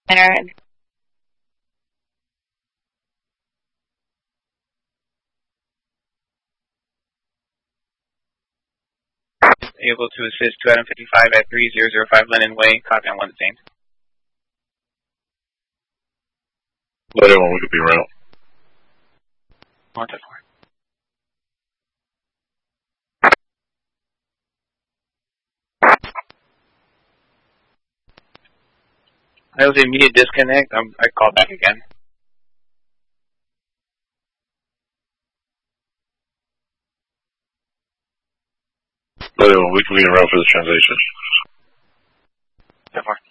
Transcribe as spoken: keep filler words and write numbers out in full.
Center. Able to assist two Adam fifty-five at three zero zero five Lennon Way, copy on one same. Later one, we could be around. One to four. That was an immediate disconnect. Um, I called back again. Later one, we could be around for this transition. So far.